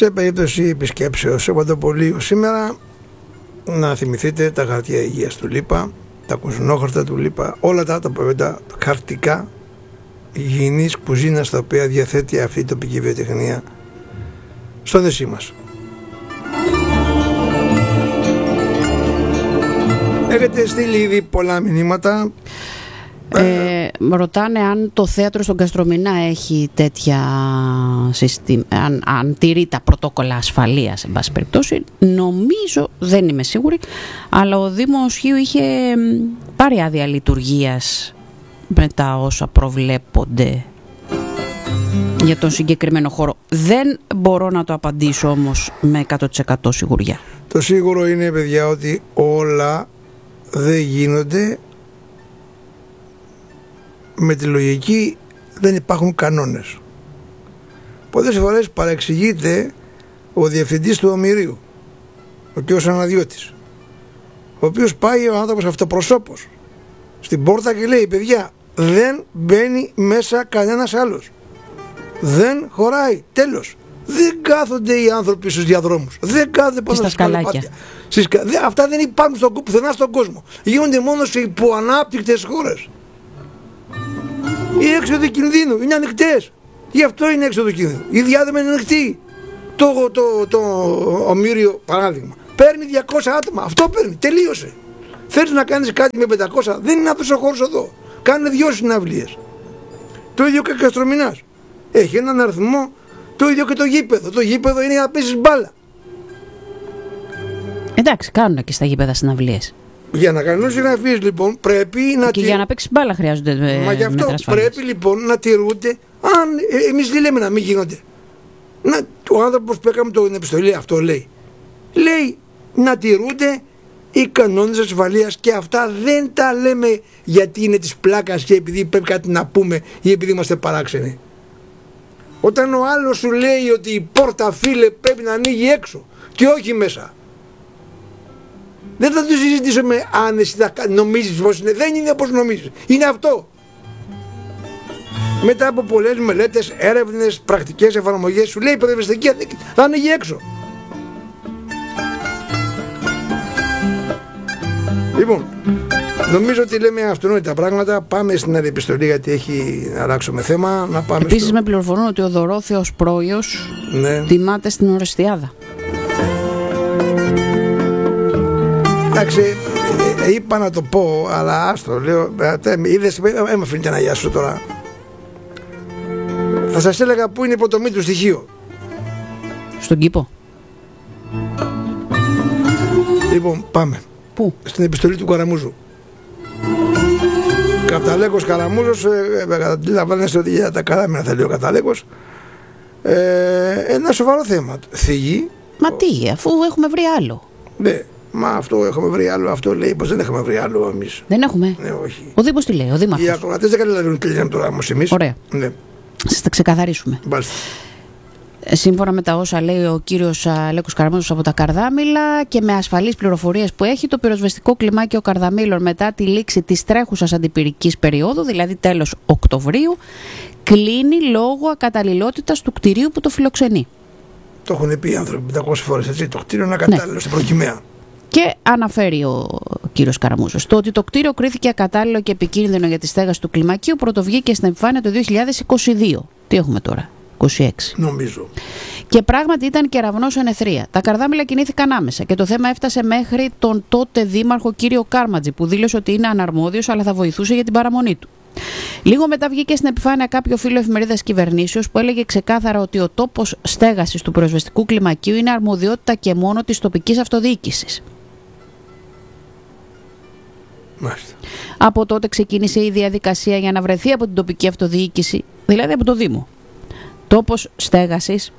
Σε περίπτωση επισκέψεως σε παντοπολείο σήμερα, να θυμηθείτε τα χαρτιά υγείας του ΛΥΠΑ, τα κουζουνόχαρτα του ΛΥΠΑ, όλα τα προϊόντα χαρτικά υγιεινής κουζίνας τα οποία διαθέτει αυτή η τοπική βιοτεχνία στο νησί μας. Έχετε στείλει ήδη πολλά μηνύματα. Ρωτάνε αν το θέατρο στον Καστρομηνά έχει τέτοια αν τηρεί τα πρωτόκολλα ασφαλείας, εν πάση περιπτώσει. Νομίζω, δεν είμαι σίγουρη, αλλά ο Δήμος Χίου είχε πάρει άδεια λειτουργίας με τα όσα προβλέπονται για τον συγκεκριμένο χώρο. Δεν μπορώ να το απαντήσω όμως με 100% σιγουριά. Το σίγουρο είναι, παιδιά, ότι όλα δεν γίνονται με τη λογική, δεν υπάρχουν κανόνες. Πολλές φορές παρεξηγείται ο διευθυντής του Ομηρίου, ο κ. Αναδιώτης, ο οποίος πάει ο άνθρωπος αυτοπροσώπος στην πόρτα και λέει: παιδιά, δεν μπαίνει μέσα κανένας άλλος, δεν χωράει, τέλος. Δεν κάθονται οι άνθρωποι στους διαδρόμους, δεν κάθονται πάνω στα σκαλάκια. Αυτά δεν υπάρχουν πουθενά στον κόσμο. Γίνονται μόνο σε υποανάπτυκτες χώρες. Οι έξοδοι κινδύνου είναι ανοιχτές. Γι' αυτό είναι έξοδο κινδύνου. Η διάδρομη είναι ανοιχτή. Το Ομήριο, παράδειγμα, παίρνει 200 άτομα. Αυτό παίρνει. Τελείωσε. Θέλεις να κάνεις κάτι με 500, δεν είναι αυτός ο χώρος εδώ. Κάνουν 2 συναυλίες. Το ίδιο και Καστρομηνάς. Έχει έναν αριθμό. Το ίδιο και το γήπεδο. Το γήπεδο είναι για να παίζεις μπάλα. Εντάξει, κάνουν και στα γήπεδα συναυλίες. Για να κάνουν συναυλίες, λοιπόν, πρέπει να. Και για να παίξει μπάλα χρειάζονται. Μα γι' αυτό πρέπει, λοιπόν, να τηρούνται. Αν εμείς δεν λέμε να μην γίνονται. Ο άνθρωπος που έκαμε την επιστολή αυτό λέει να τηρούνται οι κανόνες ασφαλείας, και αυτά δεν τα λέμε γιατί είναι της πλάκας και επειδή πρέπει κάτι να πούμε ή επειδή είμαστε παράξενοι. Όταν ο άλλος σου λέει ότι η πόρτα, φίλε, πρέπει να ανοίγει έξω και όχι μέσα, δεν θα το συζητήσουμε αν εσύ θα νομίζεις πως είναι. Δεν είναι όπως νομίζεις. Είναι αυτό. Μετά από πολλές μελέτες, έρευνες, πρακτικές εφαρμογές, σου λέει η πρωτευεστική θα ανοίγει έξω. Λοιπόν, νομίζω ότι λέμε αυτονόητα πράγματα. Πάμε στην άλλη επιστολή, γιατί έχει να αλλάξουμε θέμα. Να πάμε. Επίσης με πληροφορούν ότι ο Δωρόθεος Πρόιος τιμάται στην Ορεστιάδα. Εντάξει, είπα να το πω, αλλά άστο, λέω, είδες, με αφήνετε να γιάσω τώρα. Θα σας έλεγα πού είναι η υποτομή του στοιχείο. Στον κήπο. Λοιπόν, πάμε. Πού? Στην επιστολή του Καραμούζου. Καταλέκος Καραμούζος, αντιλαμβάνεστε ότι για τα καράμινα θα λέει ο Καταλέκος. Ένα σοβαρό θέμα. Θυγεί. Μα τι, αφού έχουμε βρει άλλο. Ναι. Μα αυτό έχουμε βρει άλλο. Αυτό λέει πως δεν έχουμε βρει άλλο εμείς. Δεν έχουμε. Ναι, όχι. Ο Δήμος τι λέει, ο Δήμαρχος. Οι ακροατές δεν καταλαβαίνουν τι λέμε τώρα όμως εμείς. Ωραία. Ναι. Σας τα ξεκαθαρίσουμε. Μάλιστα. Σύμφωνα με τα όσα λέει ο κύριος Αλέκος Καραμούζος από τα Καρδάμυλα και με ασφαλείς πληροφορίες που έχει, το πυροσβεστικό κλιμάκιο Καρδαμύλων μετά τη λήξη της τρέχουσας αντιπυρικής περίοδου, δηλαδή τέλος Οκτωβρίου, κλείνει λόγω ακαταλληλότητας του κτηρίου που το φιλοξενεί. Το έχουν πει οι άνθρωποι 500 φορές, έτσι. Το κτίριο είναι ακατάλληλο, στην προκυμαία. Και αναφέρει ο κύριος Καραμούζος το ότι το κτίριο κρίθηκε ακατάλληλο και επικίνδυνο για τη στέγαση του κλιμακίου πρωτοβγήκε στην επιφάνεια το 2022. Τι έχουμε τώρα? 26. Νομίζω. Και πράγματι ήταν κεραυνός εν αιθρία. Τα Καρδάμυλα κινήθηκαν άμεσα και το θέμα έφτασε μέχρι τον τότε δήμαρχο κύριο Κάρματζη, που δήλωσε ότι είναι αναρμόδιος αλλά θα βοηθούσε για την παραμονή του. Λίγο μετά βγήκε στην επιφάνεια κάποιο φίλο εφημερίδας κυβερνήσεως που έλεγε ξεκάθαρα ότι ο τόπος στέγασης του πυροσβεστικού κλιμακίου είναι αρμοδιότητα και μόνο της τοπικής αυτοδιοίκησης. Μάλιστα. Από τότε ξεκίνησε η διαδικασία για να βρεθεί από την τοπική αυτοδιοίκηση, δηλαδή από το Δήμο, τόπος στέγασης.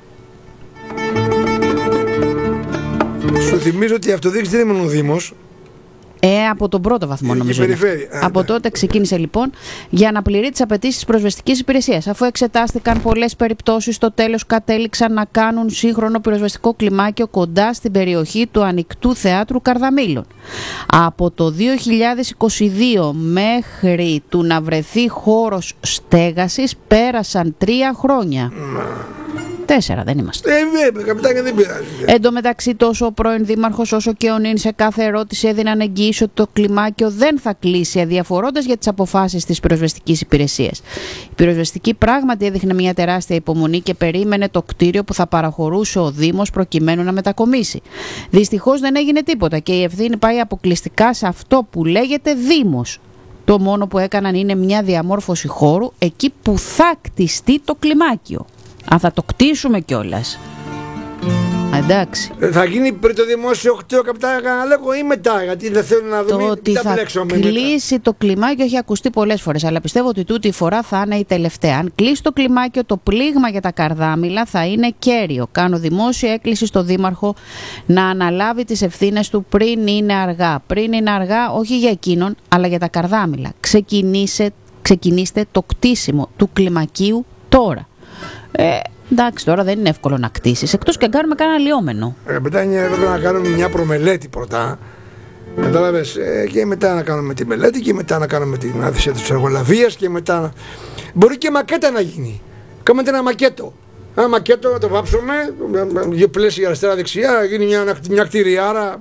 Σου θυμίζω ότι η αυτοδιοίκηση δεν είναι μόνο ο Δήμος. Από τον πρώτο βαθμό νομίζω. Από τότε ξεκίνησε λοιπόν για να πληρεί τις απαιτήσεις της πυροσβεστικής υπηρεσίας. Αφού εξετάστηκαν πολλές περιπτώσεις, στο τέλος κατέληξαν να κάνουν σύγχρονο πυροσβεστικό κλιμάκιο κοντά στην περιοχή του Ανοιχτού Θεάτρου Καρδαμύλων. Από το 2022 μέχρι του να βρεθεί χώρος στέγασης πέρασαν 3 χρόνια. 4 24 δεν είμαστε. Καπιτάνια, δεν πειράζει. Εν τω μεταξύ, τόσο ο πρώην δήμαρχος όσο και ο νυν σε κάθε ερώτηση έδιναν εγγύηση ότι το κλιμάκιο δεν θα κλείσει, αδιαφορώντας για τις αποφάσεις της πυροσβεστικής υπηρεσίας. Η πυροσβεστική πράγματι έδειχνε μια τεράστια υπομονή και περίμενε το κτίριο που θα παραχωρούσε ο Δήμος προκειμένου να μετακομίσει. Δυστυχώς δεν έγινε τίποτα και η ευθύνη πάει αποκλειστικά σε αυτό που λέγεται Δήμος. Το μόνο που έκαναν είναι μια διαμόρφωση χώρου εκεί που θα κτιστεί το κλιμάκιο. Αν θα το κτίσουμε κιόλας. Εντάξει. Θα γίνει πριν το δημόσιο κτίριο, καπιτάνια, λέγω, ή μετά, γιατί δεν θέλω να δούμε. Το ότι θα κλείσει το κλιμάκιο έχει ακουστεί πολλές φορές, αλλά πιστεύω ότι τούτη η φορά θα είναι η τελευταία. Αν κλείσει το κλιμάκιο, το πλήγμα για τα καρδάμηλα θα είναι κέριο. Κάνω δημόσια έκκληση στο Δήμαρχο να αναλάβει τις ευθύνες του πριν είναι αργά. Πριν είναι αργά, όχι για εκείνον, αλλά για τα καρδάμηλα. Ξεκινήστε το κτίσιμο του κλιμακίου τώρα. Εντάξει, τώρα δεν είναι εύκολο να κτίσεις, εκτός και αν κάνουμε κανένα λιόμενο. Καπιτάνια, έπρεπε να κάνουμε μια προμελέτη πρώτα. Κατάλαβες, και μετά να κάνουμε τη μελέτη και μετά να κάνουμε την άθεση της εργολαβίας και μετά. Μπορεί και μακέτα να γίνει. Κάνουμε ένα μακέτο. Ένα μακέτο να το βάψουμε, δύο πλαίσια αριστερά-δεξιά, γίνει μια κτηριάρα.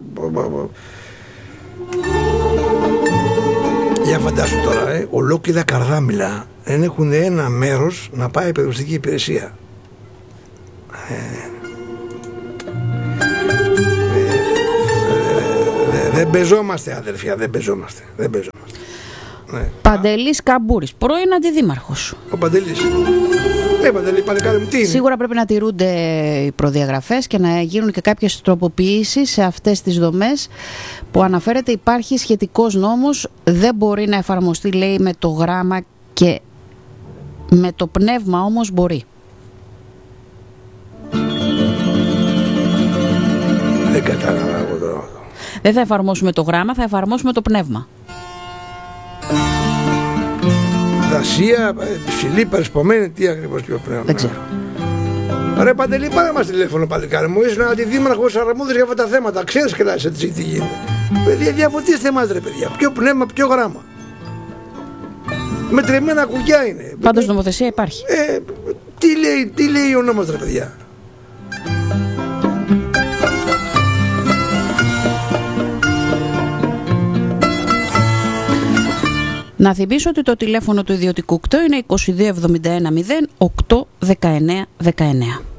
Για φαντάσου τώρα, ολόκληρα καρδάμηλα δεν έχουν ένα μέρος να πάει η πυροσβεστική υπηρεσία. Δεν παίζομαστε, αδερφιά, δεν παίζομαστε. Ναι. Παντελής Καμπούρης, πρώην αντιδήμαρχος. Ο Παντελής. Παντελή, παλικάρι μου, τι είναι? Σίγουρα πρέπει να τηρούνται οι προδιαγραφές και να γίνουν και κάποιες τροποποιήσεις σε αυτές τις δομές που αναφέρεται. Υπάρχει σχετικός νόμος, δεν μπορεί να εφαρμοστεί, λέει, με το γράμμα, και με το πνεύμα όμως μπορεί. Δεν κατάλαβα εγώ τώρα. Δεν θα εφαρμόσουμε το γράμμα, θα εφαρμόσουμε το πνεύμα. Δασία, ψηλή, παρισπομένη, τι ακριβώς πιο πνεύμα? Δεν ξέρω. Ρε Παντελή, πάρε μας τηλέφωνο, παλικάρι μου. Ήσουν αντιδήμαρχος αρμόδιος για αυτά τα θέματα. Ξέρεις και λάζεις έτσι τι γίνεται. Παιδιά, διαφωτίστε μας, ρε παιδιά. Ποιο πνεύμα, ποιο γράμμα? Μετρημένα κουκιά είναι. Πάντως νομοθεσία υπάρχει. Τι λέει ο νόμος, ρε παιδιά? Να θυμίσω ότι το τηλέφωνο του ιδιωτικού κτέου είναι 2271 0 8 19 19.